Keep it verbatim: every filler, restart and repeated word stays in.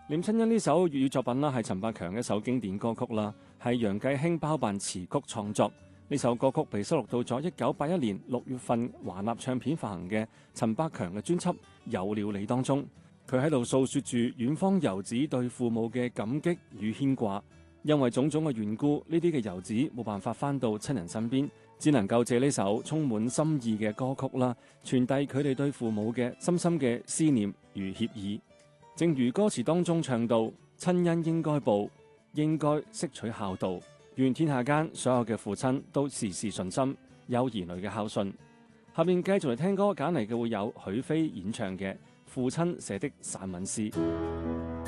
念親恩呢首粵語作品啦，係陳百強嘅一首經典歌曲啦，係楊繼興包辦詞曲創作。呢首歌曲被收錄到咗一九八一年六月份華納唱片發行嘅陳百強嘅專輯《有了你》當中。佢喺度訴說住遠方遊子對父母嘅感激與牽掛，因為種種嘅緣故，呢啲嘅遊子冇辦法翻到親人身邊，只能夠借呢首充滿心意嘅歌曲啦，傳遞佢哋對父母嘅深深嘅思念與歉意。正如歌詞當中唱到，親恩應該報，應該悉取孝道，願天下間所有嘅父親都事事順心，有兒女嘅孝順。下面繼續嚟聽歌，揀嚟嘅會有許飛演唱嘅《父親寫的散文詩》。